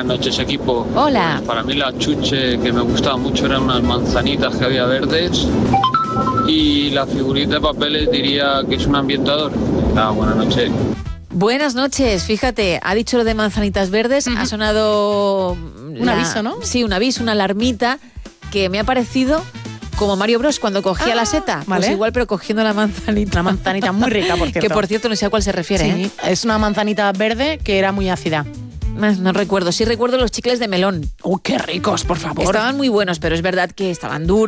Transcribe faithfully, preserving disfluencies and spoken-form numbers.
Buenas noches, equipo. Hola. Pues para mí la chuche que me gustaba mucho eran unas manzanitas que había verdes. Y la figurita de papeles diría que es un ambientador. Ah, buenas noches. Buenas noches, fíjate, ha dicho lo de manzanitas verdes, uh-huh. ha sonado... Un la, aviso, ¿no? Sí, un aviso, una alarmita, que me ha parecido como Mario Bros cuando cogía ah, la seta, ¿vale? Pues igual, pero cogiendo la manzanita. Una manzanita muy rica, por cierto. Que por cierto no sé a cuál se refiere. Sí, ¿eh? Es una manzanita verde que era muy ácida. No, no recuerdo, sí recuerdo los chicles de melón. ¡Uy, qué ricos, por favor! Estaban muy buenos, pero es verdad que estaban duros.